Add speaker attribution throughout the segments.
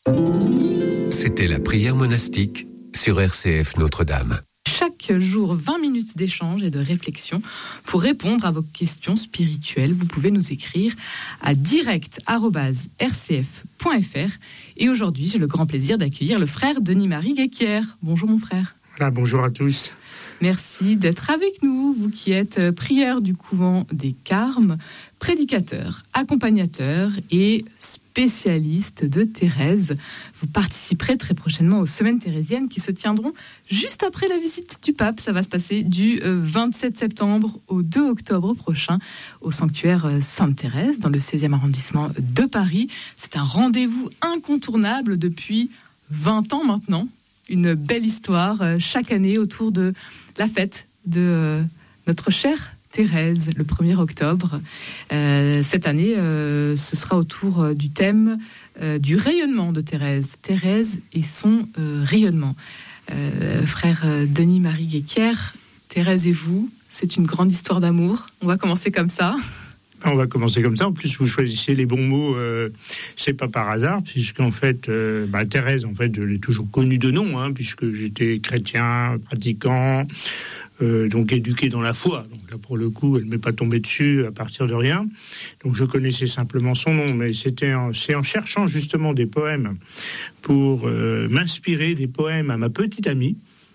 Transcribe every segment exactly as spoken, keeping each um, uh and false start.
Speaker 1: C'était la prière monastique sur R C F Notre-Dame.
Speaker 2: Chaque jour, vingt minutes d'échange et de réflexion pour répondre à vos questions spirituelles. Vous pouvez nous écrire à direct arobase r c f point f r. Et aujourd'hui, j'ai le grand plaisir d'accueillir le frère Denis-Marie Guéquière. Bonjour mon frère.
Speaker 3: Voilà, bonjour à tous.
Speaker 2: Merci d'être avec nous, vous qui êtes prieur du couvent des Carmes, prédicateur, accompagnateur et spécialiste de Thérèse. Vous participerez très prochainement aux semaines thérésiennes qui se tiendront juste après la visite du pape. Ça va se passer du vingt-sept septembre au deux octobre prochain au sanctuaire Sainte-Thérèse dans le seizième arrondissement de Paris. C'est un rendez-vous incontournable depuis vingt ans maintenant. Une belle histoire euh, chaque année autour de la fête de euh, notre chère Thérèse, le premier octobre. Euh, cette année, euh, ce sera autour euh, du thème euh, du rayonnement de Thérèse. Thérèse et son euh, rayonnement. Euh, frère euh, Denis-Marie Guéquière, Thérèse et vous, c'est une grande histoire d'amour. On va commencer comme ça.
Speaker 3: On va commencer comme ça. En plus, vous choisissez les bons mots. Euh, c'est pas par hasard, puisqu'en fait, euh, bah, Thérèse, en fait, je l'ai toujours connue de nom, hein, puisque j'étais chrétien, pratiquant, euh, donc éduqué dans la foi. Donc là, pour le coup, elle m'est pas tombée dessus à partir de rien. Donc je connaissais simplement son nom, mais c'était en, c'est en cherchant justement des poèmes pour euh, m'inspirer des poèmes à ma petite amie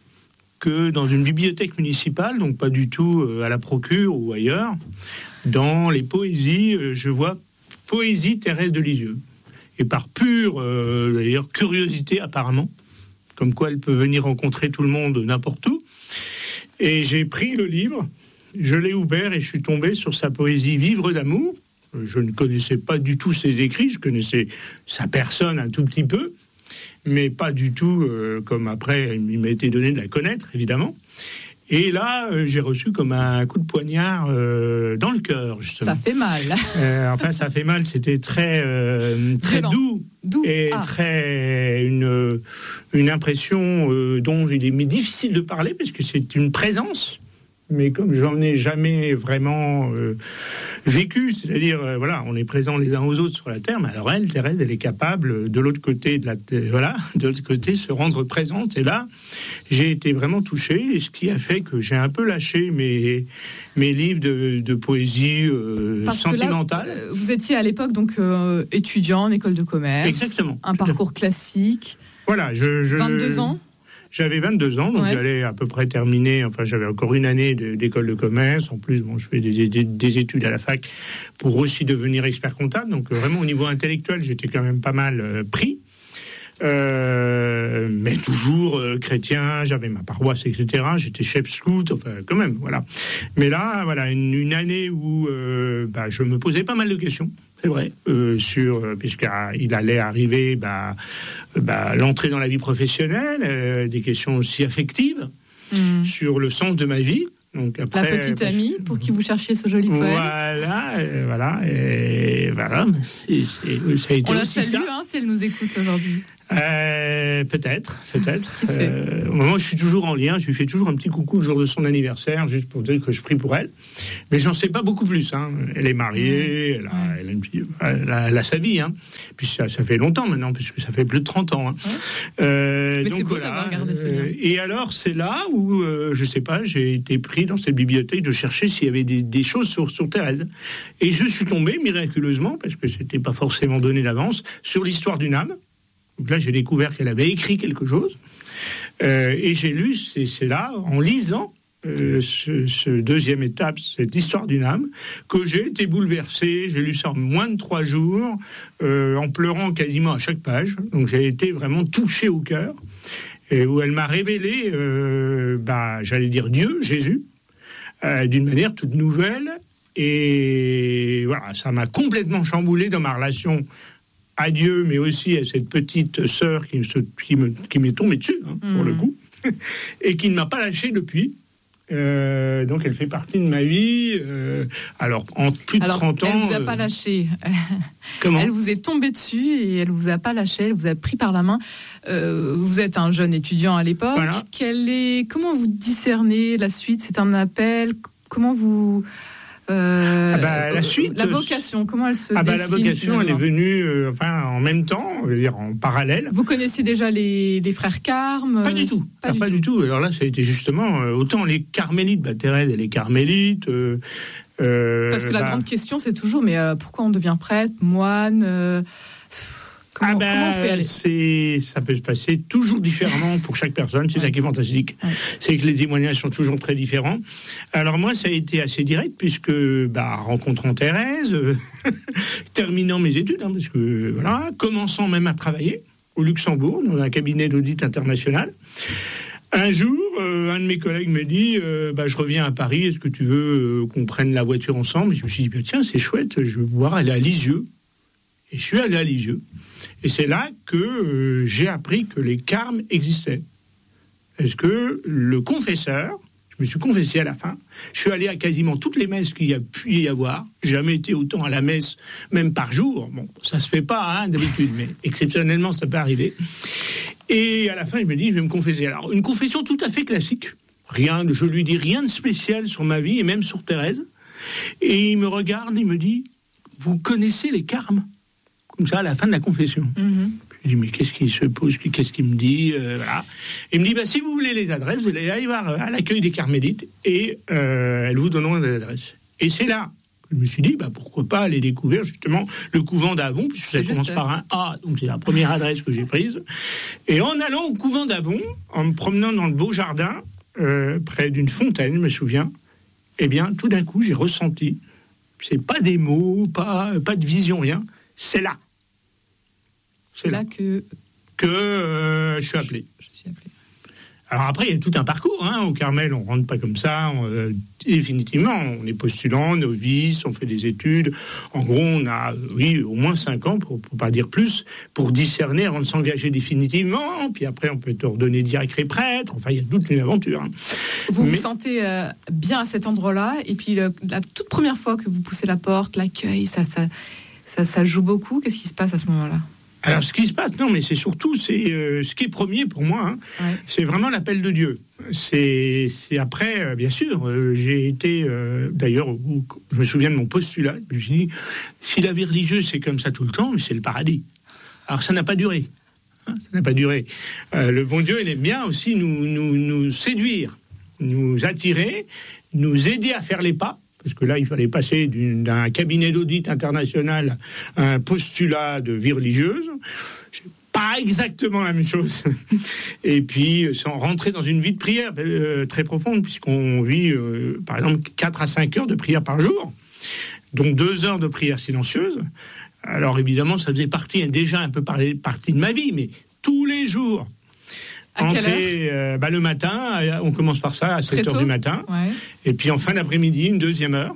Speaker 3: que dans une bibliothèque municipale, donc pas du tout euh, à la Procure ou ailleurs. Dans les poésies, je vois poésie Thérèse de Lisieux. Et par pure euh, d'ailleurs, curiosité apparemment, comme quoi elle peut venir rencontrer tout le monde n'importe où. Et j'ai pris le livre, je l'ai ouvert et je suis tombé sur sa poésie Vivre d'amour. Je ne connaissais pas du tout ses écrits, je connaissais sa personne un tout petit peu, mais pas du tout euh, comme après il m'a été donné de la connaître, évidemment. Et là, euh, j'ai reçu comme un coup de poignard euh, dans le cœur, justement.
Speaker 2: Ça fait mal.
Speaker 3: Euh, enfin, ça fait mal. C'était très, euh, très doux, doux et ah. très une une impression euh, dont il est mais difficile de parler parce que c'est une présence. Mais comme j'en ai jamais vraiment euh, vécu, c'est-à-dire, euh, voilà, on est présents les uns aux autres sur la terre, mais alors elle, Thérèse, elle est capable de l'autre côté de la, terre, voilà, de l'autre côté, se rendre présente. Et là, j'ai été vraiment touché, et ce qui a fait que j'ai un peu lâché mes mes livres de, de poésie euh, sentimentale.
Speaker 2: Là, vous étiez à l'époque donc euh, étudiant en école de commerce.
Speaker 3: Exactement.
Speaker 2: Un parcours classique.
Speaker 3: Voilà, je, je
Speaker 2: vingt-deux ans.
Speaker 3: J'avais vingt-deux ans, donc ouais. J'allais à peu près terminer, enfin j'avais encore une année de, d'école de commerce, en plus bon, je fais des, des, des études à la fac pour aussi devenir expert comptable, donc vraiment au niveau intellectuel j'étais quand même pas mal euh, pris, euh, mais toujours euh, chrétien, j'avais ma paroisse, et cetera, j'étais chef scout, enfin quand même, voilà. Mais là, voilà, une, une année où euh, bah, je me posais pas mal de questions. C'est vrai, euh, sur euh, puisqu'il allait arriver bah, bah, l'entrée dans la vie professionnelle, euh, des questions aussi affectives mmh. sur le sens de ma vie. Donc après,
Speaker 2: la petite
Speaker 3: parce,
Speaker 2: amie pour qui vous cherchiez ce joli poème.
Speaker 3: Voilà, euh, voilà, et voilà. C'est, c'est, ça a été
Speaker 2: On la
Speaker 3: aussi
Speaker 2: salue
Speaker 3: ça.
Speaker 2: Hein, si elle nous écoute aujourd'hui.
Speaker 3: Euh, peut-être, peut-être. Euh, au moment où je suis toujours en lien, je lui fais toujours un petit coucou le jour de son anniversaire, juste pour dire que je prie pour elle. Mais j'en sais pas beaucoup plus. Hein. Elle est mariée, mmh. elle, a, elle, a une, elle, a, elle a sa vie. Hein. Puis ça, ça fait longtemps maintenant, puisque ça fait plus de trente ans. Hein. Ouais.
Speaker 2: Euh, Mais
Speaker 3: donc
Speaker 2: c'est beau
Speaker 3: voilà.
Speaker 2: d'avoir gardé ce lien.
Speaker 3: Et alors, c'est là où, euh, je sais pas, j'ai été pris dans cette bibliothèque de chercher s'il y avait des, des choses sur, sur Thérèse. Et je suis tombé miraculeusement, parce que c'était pas forcément donné d'avance, sur l'histoire d'une âme. Donc là, j'ai découvert qu'elle avait écrit quelque chose. Euh, et j'ai lu, c'est, c'est là, en lisant euh, ce, ce deuxième étape, cette histoire d'une âme, que j'ai été bouleversé. J'ai lu ça en moins de trois jours, euh, en pleurant quasiment à chaque page. Donc j'ai été vraiment touché au cœur. Et où elle m'a révélé, euh, bah, j'allais dire Dieu, Jésus, euh, d'une manière toute nouvelle. Et voilà, ça m'a complètement chamboulé dans ma relation à Dieu, mais aussi à cette petite sœur qui, se, qui, me, qui m'est tombée dessus, hein, mmh. pour le coup, et qui ne m'a pas lâché depuis. Euh, donc elle fait partie de ma vie. Euh, alors en plus de
Speaker 2: alors,
Speaker 3: trente ans.
Speaker 2: Elle vous a
Speaker 3: euh,
Speaker 2: pas lâché.
Speaker 3: Comment ?
Speaker 2: Elle vous est tombée dessus et elle vous a pas lâché. Elle vous a pris par la main. Euh, vous êtes un jeune étudiant à l'époque.
Speaker 3: Voilà.
Speaker 2: Quelle est, comment vous discernez la suite ? C'est un appel ? Comment vous euh,
Speaker 3: ah bah, la suite,
Speaker 2: la vocation, comment elle se
Speaker 3: ah bah,
Speaker 2: dessine?
Speaker 3: La vocation,
Speaker 2: finalement.
Speaker 3: elle est venue euh, enfin, en même temps, on va dire en parallèle.
Speaker 2: Vous connaissiez déjà les, les frères Carmes?
Speaker 3: Pas du tout. Pas, ah, du, pas tout. du tout. Alors là, ça a été justement euh, autant les carmélites. Bah, Thérèse, elle est carmélite. Euh, euh,
Speaker 2: Parce que la
Speaker 3: bah,
Speaker 2: grande question, c'est toujours, mais euh, pourquoi on devient prêtre, moine euh, Comment,
Speaker 3: ah ben,
Speaker 2: comment on fait aller
Speaker 3: c'est, ça peut se passer toujours différemment pour chaque personne. C'est ouais. ça qui est fantastique. Ouais. C'est que les témoignages sont toujours très différents. Alors moi, ça a été assez direct puisque, bah, rencontrant Thérèse, euh, terminant mes études, hein, parce que voilà, commençant même à travailler au Luxembourg dans un cabinet d'audit international. Un jour, euh, un de mes collègues me dit euh, bah, je reviens à Paris. Est-ce que tu veux euh, qu'on prenne la voiture ensemble? Et je me suis dit bah, tiens, c'est chouette. Je vais pouvoir aller à Lisieux. Et je suis allé à Lisieux. Et c'est là que euh, j'ai appris que les carmes existaient. Parce que le confesseur, je me suis confessé à la fin, je suis allé à quasiment toutes les messes qu'il y a pu y avoir. J'ai jamais été autant à la messe, même par jour. Bon, ça se fait pas hein, d'habitude, mais exceptionnellement, ça peut arriver. Et à la fin, il me dit, je vais me confesser. Alors, une confession tout à fait classique. Rien de, je lui dis rien de spécial sur ma vie, et même sur Thérèse. Et il me regarde, il me dit, vous connaissez les carmes? Comme ça, à la fin de la confession. Mm-hmm. Je dis, mais qu'est-ce qui se pose? Qu'est-ce qu'il me dit euh, voilà. Il me dit, bah, si vous voulez les adresses, vous allez aller voir à l'accueil des carmélites et euh, elles vous donneront des adresses. Et c'est là que je me suis dit, bah, pourquoi pas aller découvrir justement le couvent d'Avon, puisque ça commence par un A, donc c'est la première adresse que j'ai prise. Et en allant au couvent d'Avon, en me promenant dans le beau jardin, euh, près d'une fontaine, je me souviens, eh bien, tout d'un coup, j'ai ressenti, c'est pas des mots, pas, pas de vision, rien. C'est là.
Speaker 2: C'est, c'est là, là que
Speaker 3: que euh, je suis appelé.
Speaker 2: Je, je suis appelé.
Speaker 3: Alors après, il y a tout un parcours. Hein. Au Carmel, on rentre pas comme ça. On, euh, définitivement, on est postulant, novice, on fait des études. En gros, on a, oui, au moins cinq ans, pour, pour pas dire plus, pour discerner avant de s'engager définitivement. Puis après, on peut être ordonné diacre et prêtre. Enfin, il y a toute une aventure. Hein.
Speaker 2: Vous Mais... vous sentez euh, bien à cet endroit-là. Et puis, le, la toute première fois que vous poussez la porte, l'accueil, ça... ça... Ça, ça joue beaucoup. Qu'est-ce qui se passe à ce moment-là?
Speaker 3: Alors, ce qui se passe, non, mais c'est surtout, c'est euh, ce qui est premier pour moi. Hein, ouais. C'est vraiment l'appel de Dieu. C'est, c'est après, euh, bien sûr, euh, j'ai été, euh, d'ailleurs, où, je me souviens de mon postulat. Je me suis dit, si la vie religieuse c'est comme ça tout le temps, mais c'est le paradis. Alors, ça n'a pas duré. Hein, ça n'a pas duré. Euh, le bon Dieu, il aime bien aussi nous, nous, nous séduire, nous attirer, nous aider à faire les pas. Parce que là, il fallait passer d'une, d'un cabinet d'audit international à un postulat de vie religieuse. C'est pas exactement la même chose. Et puis, sans rentrer dans une vie de prière euh, très profonde, puisqu'on vit, euh, par exemple, quatre à cinq heures de prière par jour. Donc, deux heures de prière silencieuse. Alors, évidemment, ça faisait partie, déjà un peu partie de ma vie, mais tous les jours.
Speaker 2: À quelle
Speaker 3: Entrer,
Speaker 2: heure
Speaker 3: euh, bah, le matin, on commence par ça à sept heures du matin.
Speaker 2: Ouais.
Speaker 3: Et puis en fin d'après-midi, une deuxième heure,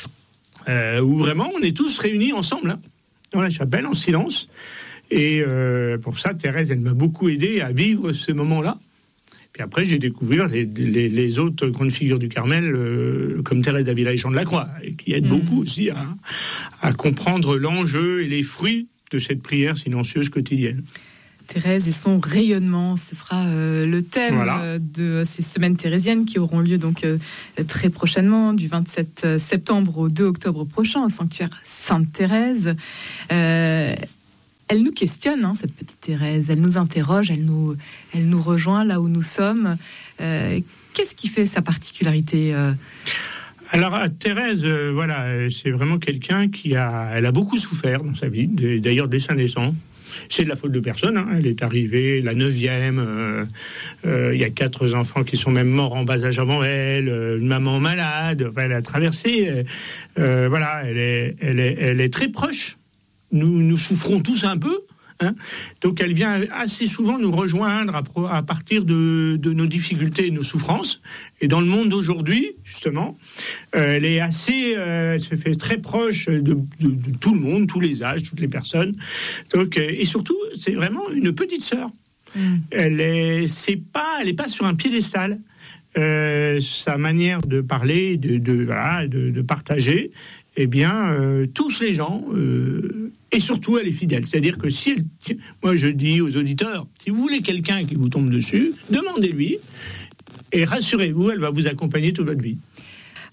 Speaker 3: euh, où vraiment on est tous réunis ensemble, hein, dans la chapelle, en silence. Et euh, pour ça, Thérèse, elle m'a beaucoup aidé à vivre ce moment-là. Puis après, j'ai découvert les, les, les autres grandes figures du Carmel, euh, comme Thérèse d'Avila et Jean de la Croix, qui aident mmh. beaucoup aussi à, à comprendre l'enjeu et les fruits de cette prière silencieuse quotidienne.
Speaker 2: Thérèse et son rayonnement, ce sera euh, le thème voilà. euh, de ces semaines thérésiennes qui auront lieu donc euh, très prochainement, du vingt-sept septembre au deux octobre prochain, au sanctuaire Sainte-Thérèse. Euh, elle nous questionne, hein, cette petite Thérèse, elle nous interroge, elle nous, elle nous rejoint là où nous sommes. Euh, qu'est-ce qui fait sa particularité euh...
Speaker 3: Alors Thérèse, euh, voilà, c'est vraiment quelqu'un qui a, elle a beaucoup souffert dans sa vie, d'ailleurs dès sa naissance. C'est de la faute de personne, hein. Elle est arrivée la neuvième, euh, euh, il y a quatre enfants qui sont même morts en bas âge avant elle, euh, une maman malade, enfin, elle a traversé, euh, euh, voilà, elle est, elle, est, elle est très proche, nous, nous souffrons tous un peu, hein. Donc elle vient assez souvent nous rejoindre à, à partir de, de nos difficultés et nos souffrances, et dans le monde d'aujourd'hui, justement, euh, elle est assez, euh, elle se fait très proche de, de, de tout le monde, tous les âges, toutes les personnes. Donc, euh, et surtout, c'est vraiment une petite sœur. Mmh. Elle est, c'est pas, elle est pas sur un piédestal. Euh, sa manière de parler, de, de, voilà, de, de partager, eh bien, euh, touche les gens. Euh, Et surtout, elle est fidèle. C'est-à-dire que si elle... Moi, je dis aux auditeurs, si vous voulez quelqu'un qui vous tombe dessus, demandez-lui. Et rassurez-vous, elle va vous accompagner toute votre vie.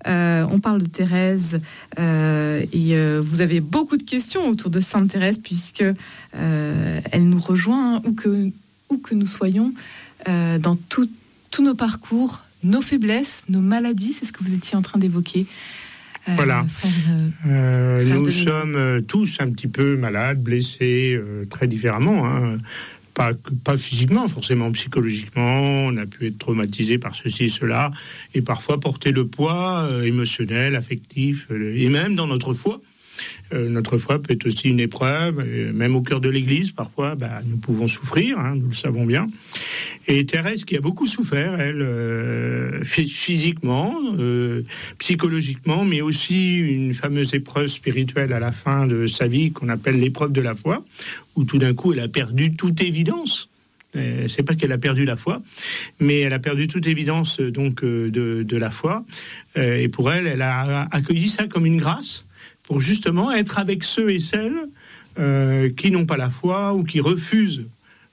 Speaker 2: Euh, on parle de Thérèse euh, et euh, vous avez beaucoup de questions autour de Sainte Thérèse puisque euh, elle nous rejoint où que, où que nous soyons euh, dans tous nos parcours, nos faiblesses, nos maladies. C'est ce que vous étiez en train d'évoquer. Euh,
Speaker 3: voilà.
Speaker 2: Frère,
Speaker 3: euh,
Speaker 2: frère
Speaker 3: nous
Speaker 2: de...
Speaker 3: sommes euh, tous un petit peu malades, blessés, euh, très différemment. Hein. Pas, pas physiquement, forcément, psychologiquement. On a pu être traumatisé par ceci, cela, et parfois porter le poids euh, émotionnel, affectif, euh, et même dans notre foi. Euh, notre foi peut être aussi une épreuve, et même au cœur de l'Église, parfois, bah, nous pouvons souffrir, hein, nous le savons bien. Et Thérèse, qui a beaucoup souffert, elle, euh, physiquement, euh, psychologiquement, mais aussi une fameuse épreuve spirituelle à la fin de sa vie, qu'on appelle l'épreuve de la foi, où tout d'un coup, elle a perdu toute évidence. Euh, c'est pas qu'elle a perdu la foi, mais elle a perdu toute évidence donc euh, de, de la foi. Euh, et pour elle, elle a accueilli ça comme une grâce, pour justement être avec ceux et celles euh, qui n'ont pas la foi ou qui refusent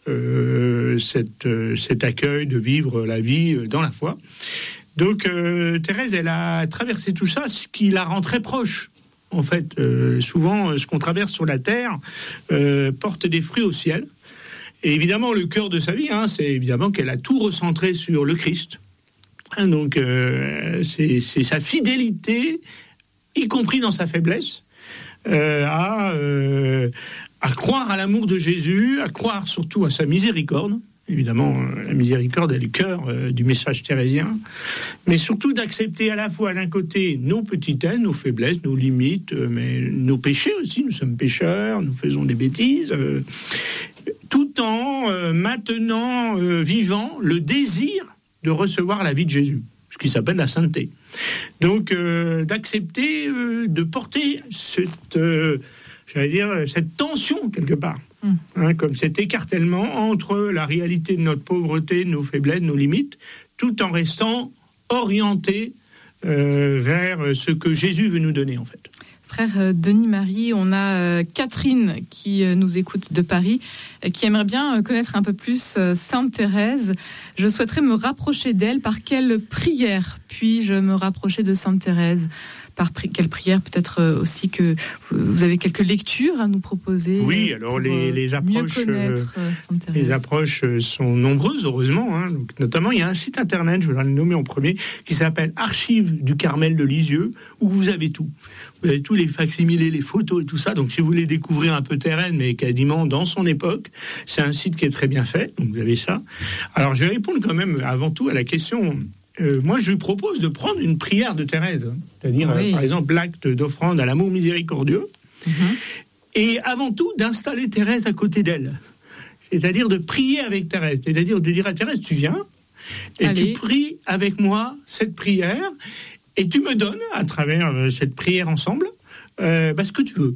Speaker 3: euh, cette, euh, cet accueil de vivre la vie dans la foi. Donc euh, Thérèse, elle a traversé tout ça, ce qui la rend très proche. En fait, euh, souvent, ce qu'on traverse sur la terre euh, porte des fruits au ciel. Et évidemment, le cœur de sa vie, hein, c'est évidemment qu'elle a tout recentré sur le Christ. Hein, donc, euh, c'est, c'est sa fidélité, y compris dans sa faiblesse, euh, à, euh, à croire à l'amour de Jésus, à croire surtout à sa miséricorde. Évidemment, euh, la miséricorde est le cœur euh, du message thérésien, mais surtout d'accepter à la fois d'un côté nos petitesses, nos faiblesses, nos limites, euh, mais nos péchés aussi. Nous sommes pécheurs, nous faisons des bêtises, euh, tout en euh, maintenant euh, vivant le désir de recevoir la vie de Jésus, ce qui s'appelle la sainteté. Donc, euh, d'accepter euh, de porter cette, euh, j'allais dire, cette tension quelque part, mmh. hein, comme cet écartèlement entre la réalité de notre pauvreté, de nos faiblesses, de nos limites, tout en restant orienté euh, vers ce que Jésus veut nous donner en fait.
Speaker 2: Frère Denis-Marie, on a Catherine qui nous écoute de Paris, qui aimerait bien connaître un peu plus Sainte Thérèse. Je souhaiterais me rapprocher d'elle. Par quelle prière puis-je me rapprocher de Sainte Thérèse ? Par pri- quelle prière ? Peut-être aussi que vous avez quelques lectures à nous proposer.
Speaker 3: Oui, alors les, les approches, euh, les approches sont nombreuses, heureusement. Hein. Donc, notamment, il y a un site internet, je vais le nommer en premier, qui s'appelle Archives du Carmel de Lisieux, où vous avez tout. Vous avez tous les facsimilés, les photos et tout ça. Donc, si vous voulez découvrir un peu Thérèse, mais quasiment dans son époque, c'est un site qui est très bien fait. Donc, vous avez ça. Alors, je vais répondre quand même avant tout à la question. Euh, moi, je lui propose de prendre une prière de Thérèse, hein, c'est-à-dire, oui. euh, par exemple, l'acte d'offrande à l'amour miséricordieux, mm-hmm. et avant tout d'installer Thérèse à côté d'elle, c'est-à-dire de prier avec Thérèse, c'est-à-dire de dire à Thérèse, tu viens, et Allez. tu pries avec moi cette prière, et tu me donnes, à travers euh, cette prière ensemble, euh, bah, ce que tu veux.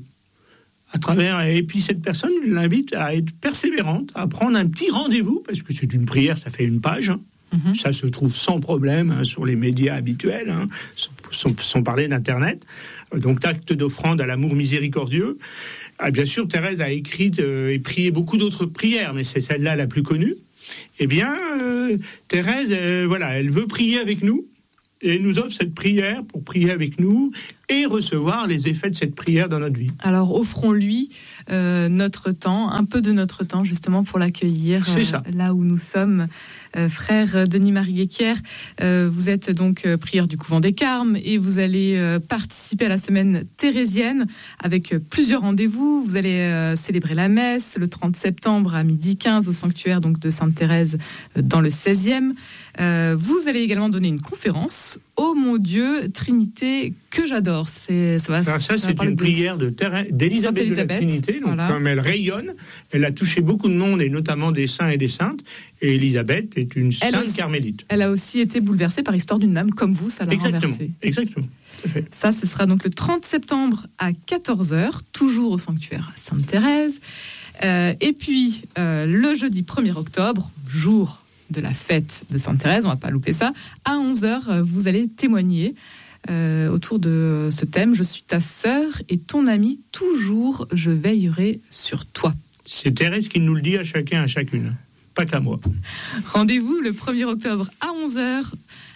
Speaker 3: À travers, et puis cette personne l'invite à être persévérante, à prendre un petit rendez-vous, parce que c'est une prière, ça fait une page, hein. Mmh. Ça se trouve sans problème hein, sur les médias habituels, hein, sans, sans, sans parler d'Internet. Donc, acte d'offrande à l'amour miséricordieux. Ah, bien sûr, Thérèse a écrit euh, et prié beaucoup d'autres prières, mais c'est celle-là la plus connue. Eh bien, euh, Thérèse, euh, voilà, elle veut prier avec nous. Et elle nous offre cette prière pour prier avec nous et recevoir les effets de cette prière dans notre vie.
Speaker 2: Alors, offrons-lui euh, notre temps, un peu de notre temps, justement, pour l'accueillir euh, là où nous sommes. Euh, frère Denis-Marie Guéquière, euh, vous êtes donc euh, prieur du couvent des Carmes et vous allez euh, participer à la semaine thérésienne avec euh, plusieurs rendez-vous. Vous allez euh, célébrer la messe le trente septembre à midi quinze au sanctuaire donc, de Sainte-Thérèse euh, dans le seizième. Euh, vous allez également donner une conférence. Oh mon Dieu, Trinité, que j'adore. C'est, ça, va,
Speaker 3: Alors ça, ça c'est une de... prière de Thérèse, d'Élisabeth de la Trinité. Donc, voilà. Comme elle rayonne, elle a touché beaucoup de monde, et notamment des saints et des saintes. Et Élisabeth est une elle sainte aussi, carmélite.
Speaker 2: Elle a aussi été bouleversée par l'histoire d'une âme, comme vous, ça l'a
Speaker 3: exactement,
Speaker 2: renversée.
Speaker 3: Exactement, tout à fait.
Speaker 2: Ça, ce sera donc le trente septembre à quatorze heures, toujours au sanctuaire Sainte-Thérèse. Euh, et puis, euh, le jeudi premier octobre, jour de la fête de Sainte-Thérèse, on ne va pas louper ça, à onze heures, vous allez témoigner euh, autour de ce thème « Je suis ta sœur et ton amie, toujours je veillerai sur toi ».
Speaker 3: C'est Thérèse qui nous le dit à chacun, à chacune, pas qu'à moi.
Speaker 2: Rendez-vous le premier octobre à onze heures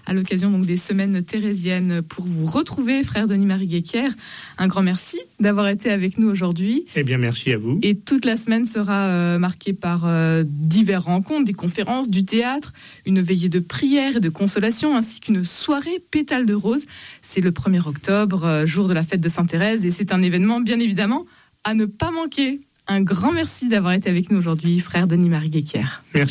Speaker 2: à l'occasion donc des semaines thérésiennes pour vous retrouver, frère Denis-Marie Guéquière. Un grand merci d'avoir été avec nous aujourd'hui.
Speaker 3: Eh bien, merci à vous.
Speaker 2: Et toute la semaine sera euh, marquée par euh, diverses rencontres, des conférences, du théâtre, une veillée de prière et de consolation, ainsi qu'une soirée pétale de rose. C'est le premier octobre, euh, jour de la fête de Sainte-Thérèse, et c'est un événement, bien évidemment, à ne pas manquer. Un grand merci d'avoir été avec nous aujourd'hui, frère Denis-Marie Guéquière.
Speaker 3: Merci.